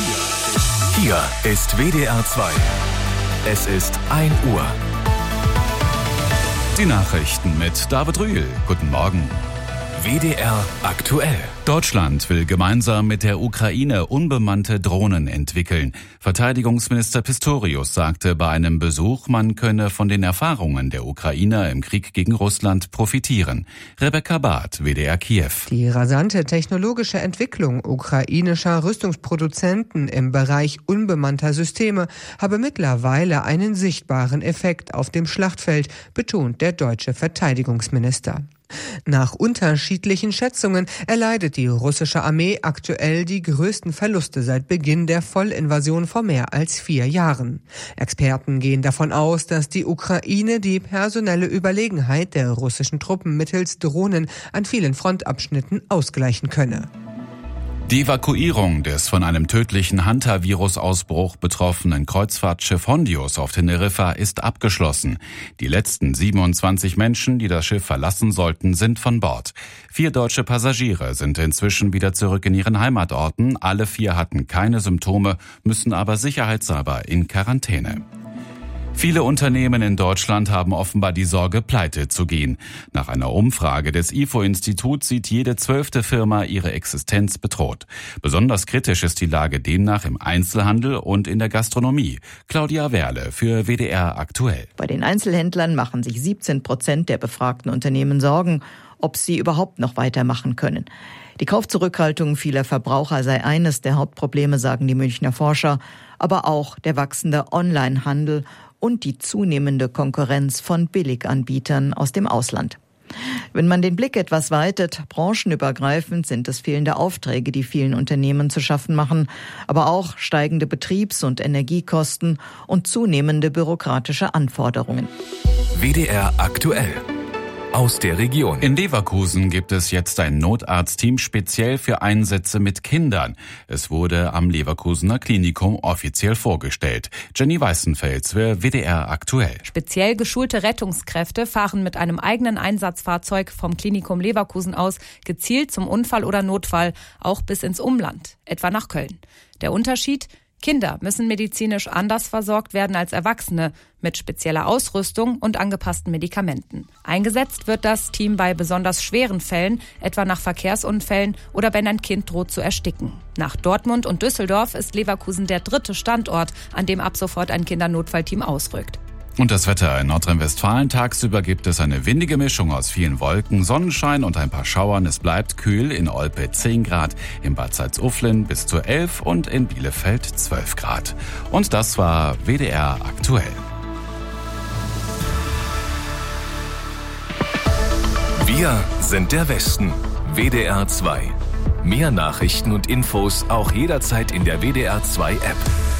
Hier ist WDR 2. Es ist 1 Uhr. Die Nachrichten mit David Rühl. Guten Morgen. WDR aktuell. Deutschland will gemeinsam mit der Ukraine unbemannte Drohnen entwickeln. Verteidigungsminister Pistorius sagte bei einem Besuch, man könne von den Erfahrungen der Ukrainer im Krieg gegen Russland profitieren. Rebecca Barth, WDR Kiew. Die rasante technologische Entwicklung ukrainischer Rüstungsproduzenten im Bereich unbemannter Systeme habe mittlerweile einen sichtbaren Effekt auf dem Schlachtfeld, betont der deutsche Verteidigungsminister. Nach unterschiedlichen Schätzungen erleidet die russische Armee aktuell die größten Verluste seit Beginn der Vollinvasion vor mehr als 4 Jahren. Experten gehen davon aus, dass die Ukraine die personelle Überlegenheit der russischen Truppen mittels Drohnen an vielen Frontabschnitten ausgleichen könne. Die Evakuierung des von einem tödlichen Hanta-Virus-Ausbruch betroffenen Kreuzfahrtschiff Hondius auf Teneriffa ist abgeschlossen. Die letzten 27 Menschen, die das Schiff verlassen sollten, sind von Bord. 4 deutsche Passagiere sind inzwischen wieder zurück in ihren Heimatorten. Alle 4 hatten keine Symptome, müssen aber sicherheitshalber in Quarantäne. Viele Unternehmen in Deutschland haben offenbar die Sorge, pleite zu gehen. Nach einer Umfrage des IFO-Instituts sieht jede 12. Firma ihre Existenz bedroht. Besonders kritisch ist die Lage demnach im Einzelhandel und in der Gastronomie. Claudia Werle für WDR aktuell. Bei den Einzelhändlern machen sich 17% der befragten Unternehmen Sorgen, ob sie überhaupt noch weitermachen können. Die Kaufzurückhaltung vieler Verbraucher sei eines der Hauptprobleme, sagen die Münchner Forscher, aber auch der wachsende Onlinehandel und die zunehmende Konkurrenz von Billiganbietern aus dem Ausland. Wenn man den Blick etwas weitet, branchenübergreifend sind es fehlende Aufträge, die vielen Unternehmen zu schaffen machen, aber auch steigende Betriebs- und Energiekosten und zunehmende bürokratische Anforderungen. WDR aktuell. Aus der Region. In Leverkusen gibt es jetzt ein Notarztteam speziell für Einsätze mit Kindern. Es wurde am Leverkusener Klinikum offiziell vorgestellt. Jenny Weißenfels für WDR aktuell. Speziell geschulte Rettungskräfte fahren mit einem eigenen Einsatzfahrzeug vom Klinikum Leverkusen aus gezielt zum Unfall oder Notfall, auch bis ins Umland, etwa nach Köln. Der Unterschied? Kinder müssen medizinisch anders versorgt werden als Erwachsene, mit spezieller Ausrüstung und angepassten Medikamenten. Eingesetzt wird das Team bei besonders schweren Fällen, etwa nach Verkehrsunfällen oder wenn ein Kind droht zu ersticken. Nach Dortmund und Düsseldorf ist Leverkusen der 3. Standort, an dem ab sofort ein Kindernotfallteam ausrückt. Und das Wetter in Nordrhein-Westfalen. Tagsüber gibt es eine windige Mischung aus vielen Wolken, Sonnenschein und ein paar Schauern. Es bleibt kühl, in Olpe 10 Grad, in Bad Salzuflen bis zu 11 und in Bielefeld 12 Grad. Und das war WDR aktuell. Wir sind der Westen. WDR 2. Mehr Nachrichten und Infos auch jederzeit in der WDR 2 App.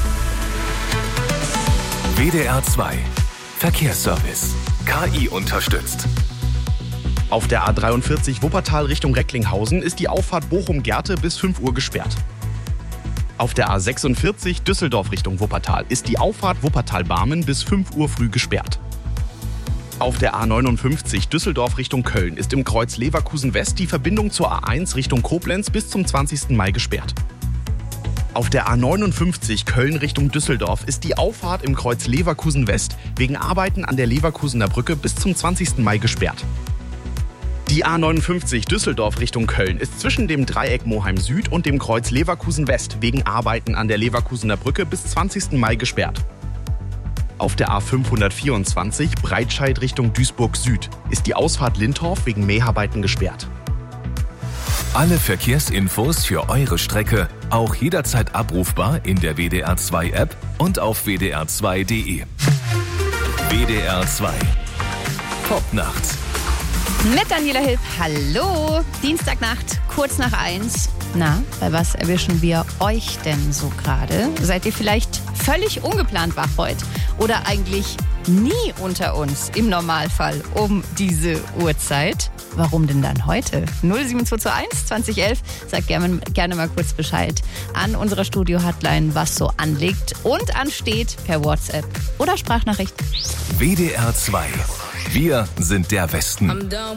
WDR 2. Verkehrsservice. KI unterstützt. Auf der A43 Wuppertal Richtung Recklinghausen ist die Auffahrt Bochum-Gerte bis 5 Uhr gesperrt. Auf der A46 Düsseldorf Richtung Wuppertal ist die Auffahrt Wuppertal-Barmen bis 5 Uhr früh gesperrt. Auf der A59 Düsseldorf Richtung Köln ist im Kreuz Leverkusen West die Verbindung zur A1 Richtung Koblenz bis zum 20. Mai gesperrt. Auf der A59 Köln Richtung Düsseldorf ist die Auffahrt im Kreuz Leverkusen West wegen Arbeiten an der Leverkusener Brücke bis zum 20. Mai gesperrt. Die A59 Düsseldorf Richtung Köln ist zwischen dem Dreieck Moheim Süd und dem Kreuz Leverkusen West wegen Arbeiten an der Leverkusener Brücke bis 20. Mai gesperrt. Auf der A524 Breitscheid Richtung Duisburg Süd ist die Ausfahrt Lintorf wegen Mäharbeiten gesperrt. Alle Verkehrsinfos für eure Strecke auch jederzeit abrufbar in der WDR 2 App und auf wdr2.de. WDR 2. Popnacht. Mit Daniela Hilb, hallo. Dienstagnacht, kurz nach 1. Na, bei was erwischen wir euch denn so gerade? Seid ihr vielleicht völlig ungeplant wach heute? Oder eigentlich nie unter uns im Normalfall um diese Uhrzeit? Warum denn dann heute? 07221 2011. Sagt gerne mal kurz Bescheid an unserer Studio-Hotline, was so anliegt und ansteht per WhatsApp oder Sprachnachricht. WDR 2. Wir sind der Westen.